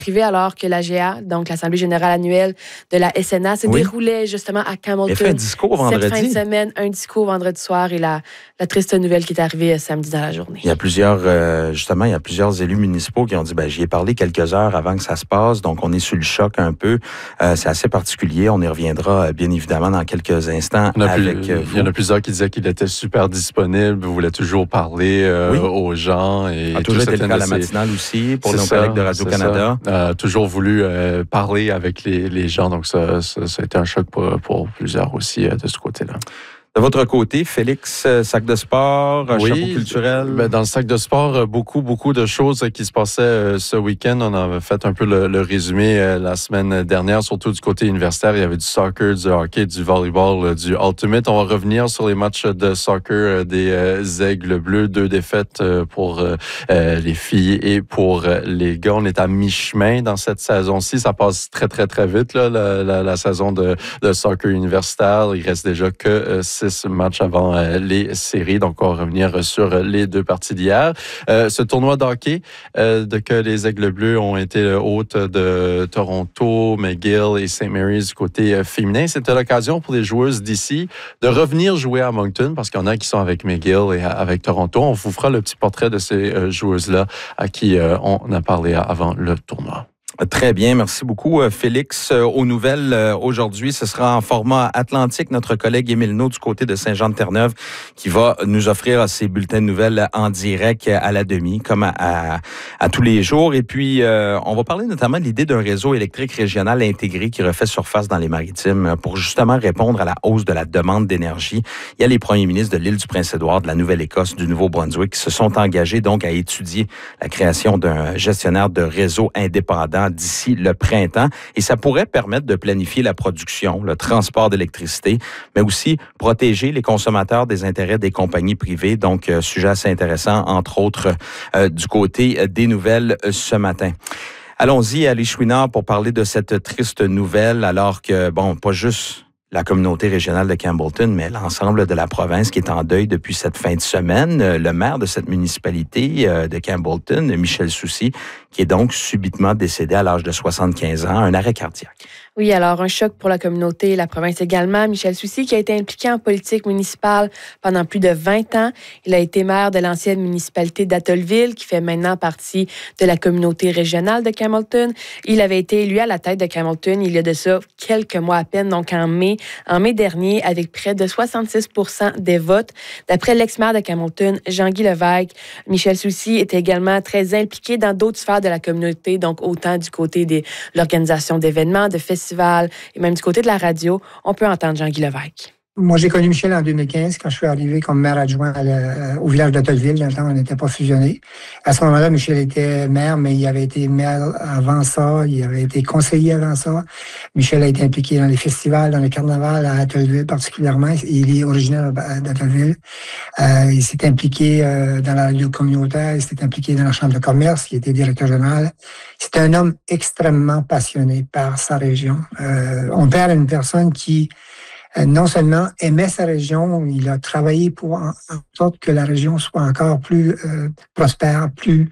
arrivé alors que l'AGA, donc l'Assemblée générale annuelle de la SNA, se déroulait justement à Campbellton. Il a fait un discours vendredi. Cette fin de semaine, un discours vendredi soir et la triste nouvelle qui est arrivée samedi dans la journée. Il y a plusieurs élus municipaux qui ont dit, j'y ai parlé quelques heures avant que ça se passe, donc on est sur le choc un peu. C'est assez particulier. On y reviendra bien évidemment dans quelques instants avec vous. Il y en a plusieurs qui disaient qu'il était super disponible, voulait toujours parler aux gens. Et a toujours été le cas à la matinale aussi, pour nos collègues de Radio-Canada. Toujours voulu parler avec les gens, donc ça a été un choc pour plusieurs aussi de ce côté-là. De votre côté, Félix, sac de sport, chapeau culturel? Dans le sac de sport, beaucoup de choses qui se passaient ce week-end. On avait fait un peu le résumé la semaine dernière, surtout du côté universitaire. Il y avait du soccer, du hockey, du volleyball, du ultimate. On va revenir sur les matchs de soccer des Aigles Bleus. 2 défaites pour les filles et pour les gars. On est à mi-chemin dans cette saison-ci. Ça passe très, très, très vite, là, la saison de soccer universitaire. Il reste déjà que 6 matchs avant les séries. Donc, on va revenir sur les 2 parties d'hier. Ce tournoi de hockey, que les Aigles Bleus ont été hôtes de Toronto, McGill et St. Mary's du côté féminin. C'était l'occasion pour les joueuses d'ici de revenir jouer à Moncton parce qu'il y en a qui sont avec McGill et avec Toronto. On vous fera le petit portrait de ces joueuses-là à qui on a parlé avant le tournoi. Très bien, merci beaucoup Félix. Aux nouvelles aujourd'hui, ce sera en format atlantique, notre collègue Émile Naud du côté de Saint-Jean-de-Terre-Neuve qui va nous offrir ses bulletins de nouvelles en direct à la demi, comme à tous les jours. Et puis, on va parler notamment de l'idée d'un réseau électrique régional intégré qui refait surface dans les Maritimes pour justement répondre à la hausse de la demande d'énergie. Il y a les premiers ministres de l'île du Prince-Édouard, de la Nouvelle-Écosse, du Nouveau-Brunswick qui se sont engagés donc à étudier la création d'un gestionnaire de réseau indépendant d'ici le printemps. Et ça pourrait permettre de planifier la production, le transport d'électricité, mais aussi protéger les consommateurs des intérêts des compagnies privées. Donc, sujet assez intéressant, entre autres, du côté des nouvelles ce matin. Allons-y à l'Ichouinard pour parler de cette triste nouvelle, alors que, pas juste la communauté régionale de Campbellton, mais l'ensemble de la province qui est en deuil depuis cette fin de semaine. Le maire de cette municipalité de Campbellton, Michel Soucy, qui est donc subitement décédé à l'âge de 75 ans, un arrêt cardiaque. Oui, alors un choc pour la communauté et la province également. Michel Soucy, qui a été impliqué en politique municipale pendant plus de 20 ans. Il a été maire de l'ancienne municipalité d'Atholville, qui fait maintenant partie de la communauté régionale de Campbellton. Il avait été élu à la tête de Campbellton il y a de ça quelques mois à peine, donc en mai dernier, avec près de 66% des votes. D'après l'ex-maire de Campbellton, Jean-Guy Levesque, Michel Soucy était également très impliqué dans d'autres sphères de la communauté, donc autant du côté de l'organisation d'événements, de festivals, et même du côté de la radio. On peut entendre Jean-Guy Levesque. Moi, j'ai connu Michel en 2015 quand je suis arrivé comme maire adjoint au village d'Atholville. Dans le temps, on n'était pas fusionnés. À ce moment-là, Michel était maire, mais il avait été maire avant ça. Il avait été conseiller avant ça. Michel a été impliqué dans les festivals, dans le carnaval à Atholville particulièrement. Il est originaire d'Atholville. Il s'est impliqué dans la radio communautaire. Il s'est impliqué dans la chambre de commerce. Il était directeur général. C'est un homme extrêmement passionné par sa région. On perd une personne qui non seulement aimait sa région, il a travaillé pour en sorte que la région soit encore plus prospère, plus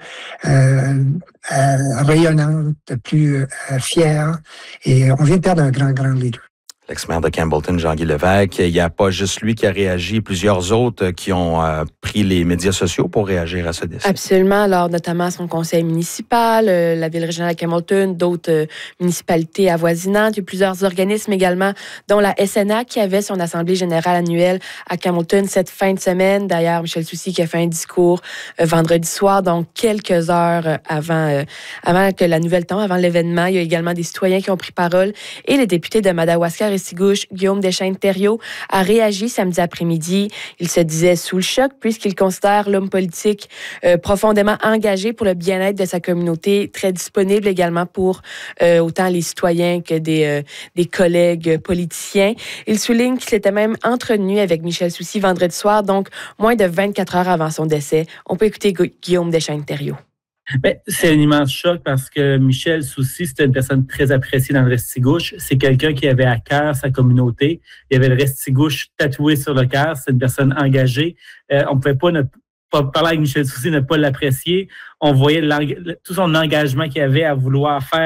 rayonnante, plus fière. Et on vient de perdre un grand leader. L'ex-maire de Campbellton, Jean-Guy Levesque, il n'y a pas juste lui qui a réagi, plusieurs autres qui ont pris les médias sociaux pour réagir à ce décès. Absolument, alors notamment son conseil municipal, la ville régionale de Campbellton, d'autres municipalités avoisinantes. Il y a plusieurs organismes également, dont la SNA qui avait son assemblée générale annuelle à Campbellton cette fin de semaine. D'ailleurs, Michel Soucy qui a fait un discours vendredi soir, donc quelques heures avant que la nouvelle tombe, avant l'événement. Il y a également des citoyens qui ont pris parole et les députés de Madawaska Restigouche, Guillaume Deschênes-Thériault, a réagi samedi après-midi. Il se disait sous le choc puisqu'il considère l'homme politique profondément engagé pour le bien-être de sa communauté, très disponible également pour autant les citoyens que des collègues politiciens. Il souligne qu'il s'était même entretenu avec Michel Soucy vendredi soir, donc moins de 24 heures avant son décès. On peut écouter Guillaume Deschênes-Thériault. Mais c'est un immense choc parce que Michel Soucy, c'était une personne très appréciée dans le Restigouche. C'est quelqu'un qui avait à cœur sa communauté. Il y avait le Restigouche tatoué sur le cœur. C'est une personne engagée. On ne pouvait pas parler avec Michel Soucy, ne pas l'apprécier. On voyait tout son engagement qu'il avait à vouloir faire